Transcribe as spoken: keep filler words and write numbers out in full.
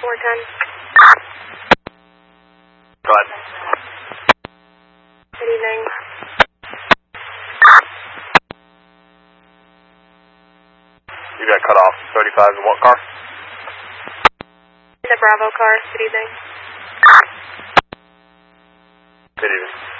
four ten. Go ahead. Good evening. You got cut off. thirty-five in what car? The Bravo car. Good evening. Good evening.